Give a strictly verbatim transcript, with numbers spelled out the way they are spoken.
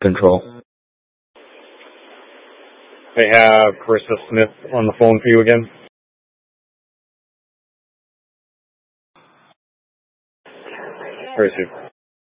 Control. They have Carissa Smith on the phone for you again. Carissa.